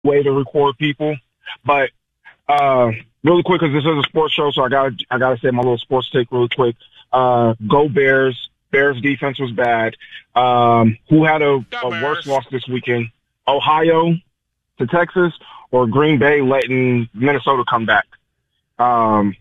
way to record people. But really quick, because this is a sports show, so I gotta say my little sports take really quick. Go Bears. Bears defense was bad. Who had a worse loss this weekend? Ohio to Texas or Green Bay letting Minnesota come back? I'm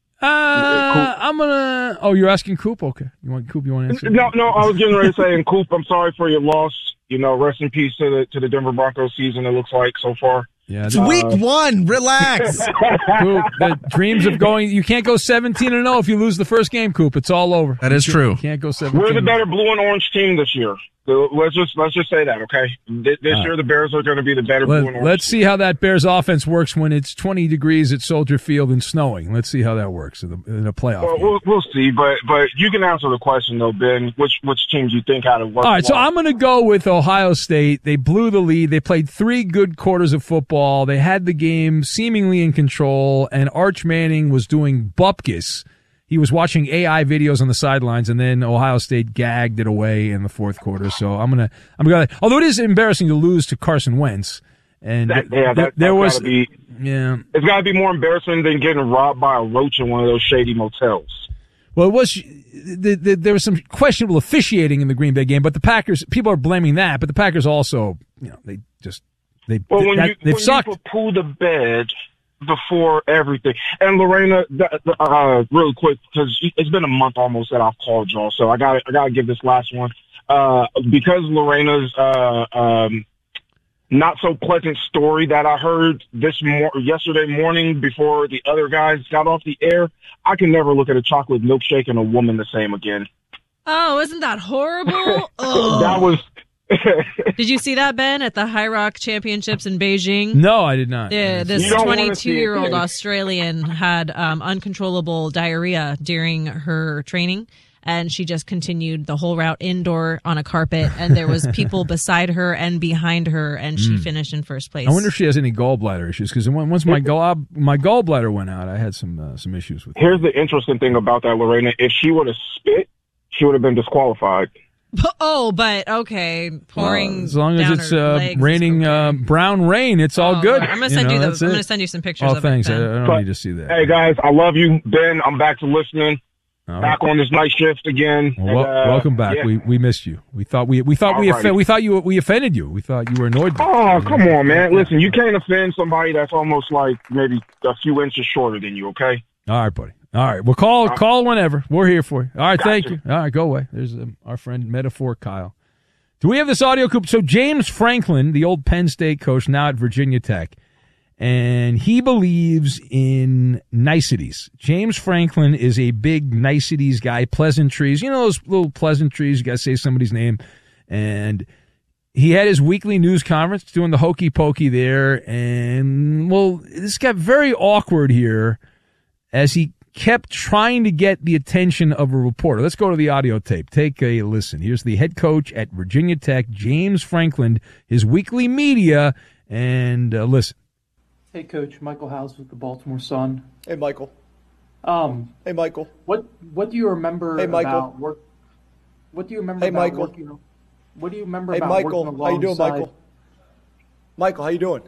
gonna. Oh, you're asking Coop? Okay, you want Coop? You want to answer? No. I was getting ready to say, and Coop, I'm sorry for your loss. Rest in peace to the Denver Broncos season. It looks like so far. Yeah, it's week one. Relax. Coop, the dreams of going. You can't go 17-0 if you lose the first game, Coop. It's all over. That is true. You can't go 17. We're the better blue and orange team this year. So let's just say that, okay? This year the Bears are going to be the better blue and orange. Let's see how that Bears offense works when it's 20 degrees at Soldier Field and snowing. Let's see how that works in a playoff game. We'll see, but you can answer the question though, Ben. Which teams you think had to work? All right, so I'm going to go with Ohio State. They blew the lead. They played 3 good quarters of football. They had the game seemingly in control, and Arch Manning was doing bupkis. He was watching AI videos on the sidelines, and then Ohio State gagged it away in the fourth quarter. So I'm gonna. Although it is embarrassing to lose to Carson Wentz, and there was, it's got to be more embarrassing than getting robbed by a roach in one of those shady motels. Well, it was. There was some questionable officiating in the Green Bay game, but the Packers. People are blaming that, but the Packers also, they've sucked. You pull the bed before everything. And Lorena, really quick, because it's been a month almost that I've called y'all, so I gotta give this last one. Because Lorena's not so pleasant story that I heard yesterday morning before the other guys got off the air, I can never look at a chocolate milkshake and a woman the same again. Oh, isn't that horrible? Oh. That was... Did you see that, Ben, at the High Rock Championships in Beijing? No, I did not. Yeah, this 22-year-old Australian had uncontrollable diarrhea during her training, and she just continued the whole route indoor on a carpet, and there was people beside her and behind her, and she finished in first place. I wonder if she has any gallbladder issues, because once my gallbladder went out, I had some issues with it. Here's the interesting thing about that, Lorena. If she would have spit, she would have been disqualified. Oh, but okay, pouring. As long as it's raining brown rain, it's all good. I'm gonna send you. I'm gonna send you some pictures. Oh, of thanks. It, I don't need to see that. Hey guys, I love you, Ben. I'm back to listening. Back on this night shift again. Well, welcome back. Yeah. We missed you. We thought we offended you. We thought you were annoyed. Oh, come on, man. Listen, you can't offend somebody that's almost like maybe a few inches shorter than you. Okay. All right, buddy. All right. Well, call whenever. We're here for you. All right. Thank you. All right. Go away. There's our friend Metaphor Kyle. Do we have this audio clip? So James Franklin, the old Penn State coach, now at Virginia Tech, and he believes in niceties. James Franklin is a big niceties guy, pleasantries. You know those little pleasantries, you got to say somebody's name. And he had his weekly news conference doing the hokey pokey there. And, well, this got very awkward here as he kept trying to get the attention of a reporter. Let's go to the audio tape. Take a listen. Here's the head coach at Virginia Tech, James Franklin, his weekly media, and listen. Hey, Coach. Michael House with the Baltimore Sun. Hey, Michael. Hey, Michael. What do you remember about work? What do you remember about Michael. working? What do you remember hey, about Michael. working How you doing, alongside? Michael? Michael, how you doing?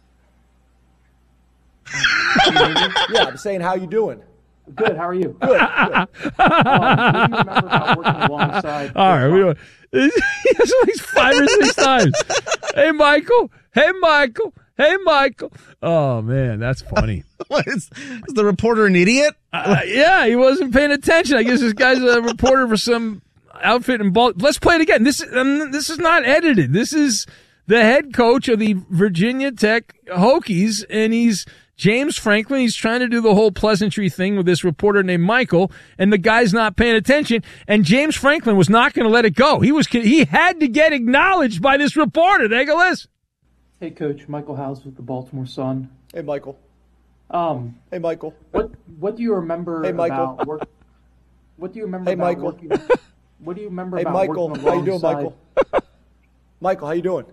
Yeah, I'm saying how you doing. Good. How are you? Good. What do you remember about working alongside? All right. He has like 5 or 6 times. Hey, Michael. Hey, Michael. Hey, Michael. Oh, man, that's funny. What, is the reporter an idiot? Yeah, he wasn't paying attention. I guess this guy's a reporter for some outfit in Baltimore. Let's play it again. This is not edited. This is the head coach of the Virginia Tech Hokies, and he's James Franklin. He's trying to do the whole pleasantry thing with this reporter named Michael, and the guy's not paying attention. And James Franklin was not going to let it go. He had to get acknowledged by this reporter. Take a listen. Hey, Coach. Michael House with the Baltimore Sun. Hey, Michael. Hey, Michael. What do you remember about work? What do you remember about Michael. working? What do you remember Hey, about Michael. working How you doing, alongside? Michael? Michael, how you doing?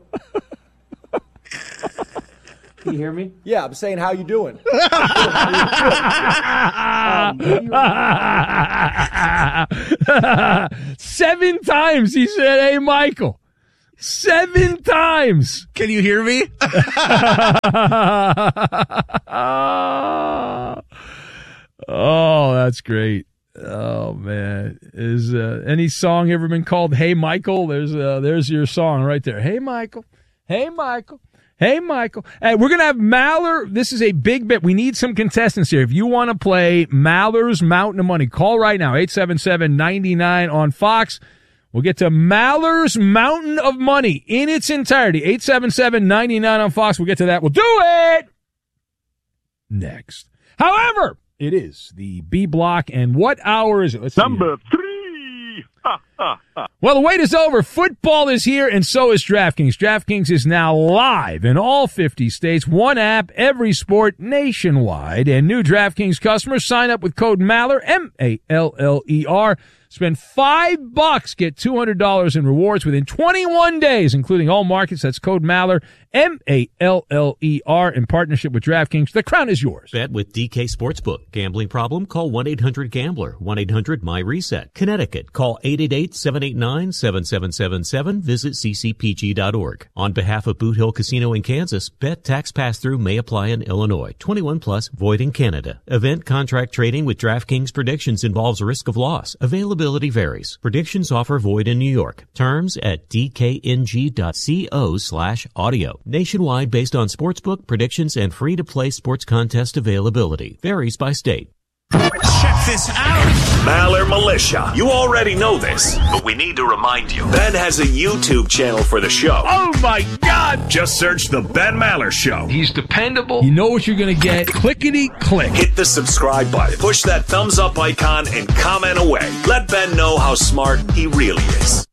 Can you hear me? Yeah, I'm saying how you doing. Seven times he said, "Hey, Michael." 7 times. Can you hear me? Oh, that's great. Oh man, is any song ever been called "Hey Michael"? There's your song right there. Hey Michael, hey Michael, hey Michael. Hey, we're gonna have Maller. This is a big bet. We need some contestants here. If you want to play Maller's Mountain of Money, call right now 877-99 on Fox. We'll get to Maller's Mountain of Money in its entirety. 877-99 on Fox. We'll get to that. We'll do it next. However, it is the B block, and what hour is it? Let's see. Number 3. Well, the wait is over. Football is here, and so is DraftKings. DraftKings is now live in all 50 states. One app, every sport, nationwide. And new DraftKings customers sign up with code Maller, M-A-L-L-E-R. Spend $5, get $200 in rewards within 21 days, including all markets. That's code Maller, M-A-L-L-E-R, in partnership with DraftKings. The crown is yours. Bet with DK Sportsbook. Gambling problem? Call 1-800-GAMBLER. 1-800-MY-RESET. Connecticut. Call 888-789-7777. Visit ccpg.org. On behalf of Boot Hill Casino in Kansas, bet tax pass-through may apply in Illinois. 21 plus, void in Canada. Event contract trading with DraftKings predictions involves risk of loss. Availability varies. Predictions offer void in New York. Terms at dkng.co/audio. Nationwide based on sportsbook predictions and free-to-play sports contest availability. Varies by state. Check this out. Maller Militia. You already know this, but we need to remind you. Ben has a YouTube channel for the show. Oh, my God. Just search The Ben Maller Show. He's dependable. You know what you're going to get. Clickety-click. Hit the subscribe button. Push that thumbs up icon and comment away. Let Ben know how smart he really is.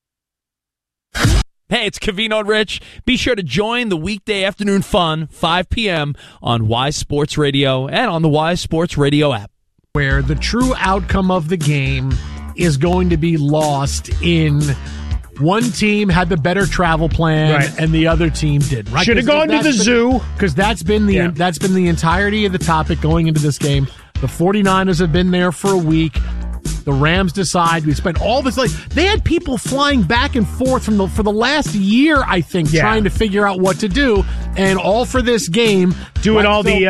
Hey, it's Covino and Rich. Be sure to join the weekday afternoon fun, 5 p.m. on Wise Sports Radio and on the Wise Sports Radio app. Where the true outcome of the game is going to be lost in one team had the better travel plan and the other team did. Right? Should have gone to the zoo. Because that's been the entirety of the topic going into this game. The 49ers have been there for a week. The Rams decide. We spent all this. They had people flying back and forth for the last year, I think, trying to figure out what to do, and all for this game. Doing all the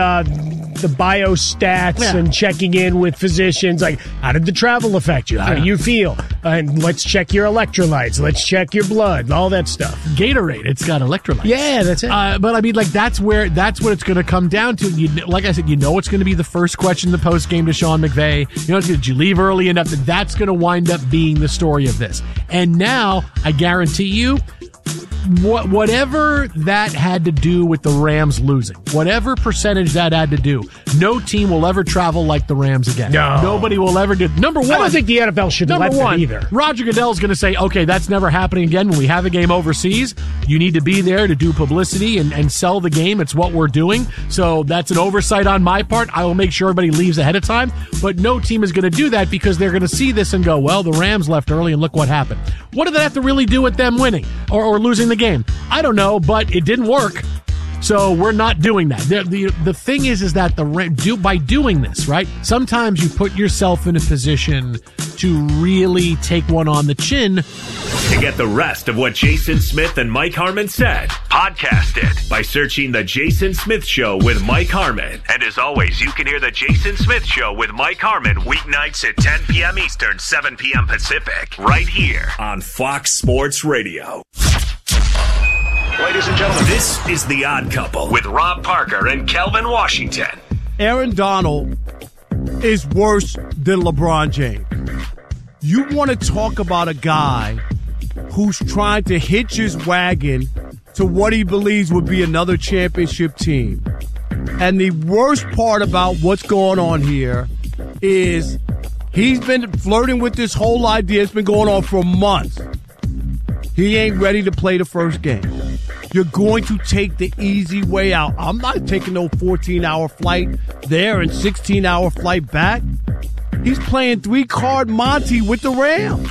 biostats and checking in with physicians. Like, how did the travel affect you? How do you feel? And let's check your electrolytes. Let's check your blood. All that stuff. Gatorade. It's got electrolytes. Yeah, that's it. But I mean, that's what it's going to come down to. Like I said, it's going to be the first question in the post game to Sean McVay. Did you leave early enough? That's going to wind up being the story of this. And now, I guarantee you, whatever that had to do with the Rams losing, whatever percentage that had to do, no team will ever travel like the Rams again. No. Nobody will ever do. Number one, I don't think the NFL should let that either. Roger Goodell's going to say, okay, that's never happening again. When we have a game overseas, you need to be there to do publicity and sell the game. It's what we're doing. So that's an oversight on my part. I will make sure everybody leaves ahead of time. But no team is going to do that because they're going to see this and go, well, the Rams left early and look what happened. What did that have to really do with them winning or losing the game? I don't know, but it didn't work. So we're not doing that. The thing is that by doing this, right, sometimes you put yourself in a position to really take one on the chin. To get the rest of what Jason Smith and Mike Harmon said, podcast it by searching The Jason Smith Show with Mike Harmon. And as always, you can hear The Jason Smith Show with Mike Harmon weeknights at 10 p.m. Eastern, 7 p.m. Pacific, right here on Fox Sports Radio. Ladies and gentlemen, this is The Odd Couple with Rob Parker and Kelvin Washington. Aaron Donald is worse than LeBron James. You want to talk about a guy who's trying to hitch his wagon to what he believes would be another championship team. And the worst part about what's going on here is he's been flirting with this whole idea. It's been going on for months. He ain't ready to play the first game. You're going to take the easy way out. I'm not taking no 14-hour flight there and 16-hour flight back. He's playing 3-card Monty with the Rams.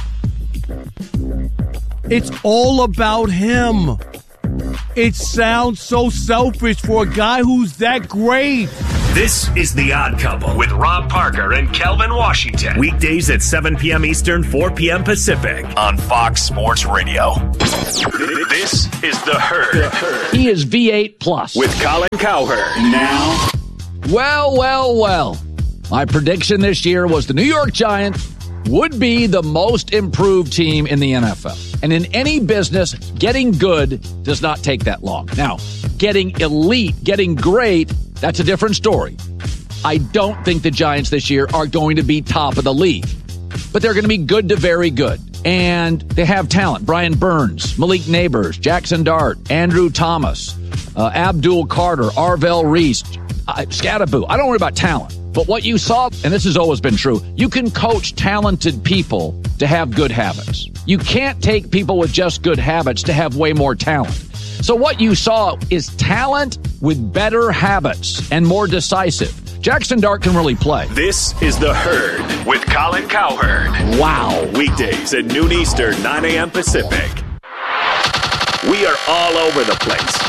It's all about him. It sounds so selfish for a guy who's that great. This is The Odd Couple with Rob Parker and Kelvin Washington. Weekdays at 7 p.m. Eastern, 4 p.m. Pacific on Fox Sports Radio. This is The Herd. He is V8 Plus. With Colin Cowherd. Now. Well. My prediction this year was the New York Giants would be the most improved team in the NFL. And in any business, getting good does not take that long. Now, getting elite, getting great, that's a different story. I don't think the Giants this year are going to be top of the league, but they're going to be good to very good. And they have talent. Brian Burns, Malik Neighbors, Jackson Dart, Andrew Thomas, Abdul Carter, Arvell Reese, Scattaboo. I don't worry about talent. But what you saw, and this has always been true, you can coach talented people to have good habits. You can't take people with just good habits to have way more talent. So what you saw is talent with better habits and more decisive. Jackson Dart can really play. This is The Herd with Colin Cowherd. Wow. Weekdays at noon Eastern, 9 a.m. Pacific. We are all over the place.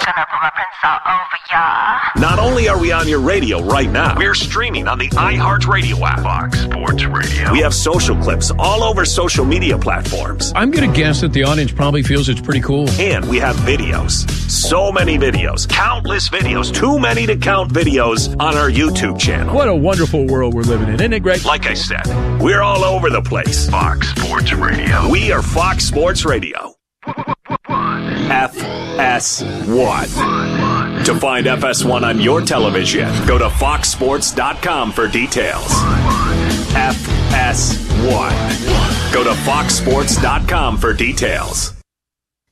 Not only are we on your radio right now, we're streaming on the iHeartRadio app. Fox Sports Radio. We have social clips all over social media platforms. I'm going to guess that the audience probably feels it's pretty cool. And we have videos. So many videos. Countless videos. Too many to count videos on our YouTube channel. What a wonderful world we're living in, isn't it, Greg? Like I said, we're all over the place. Fox Sports Radio. We are Fox Sports Radio. FS1. To find FS1 on your television, go to foxsports.com for details. FS1. Go to foxsports.com for details.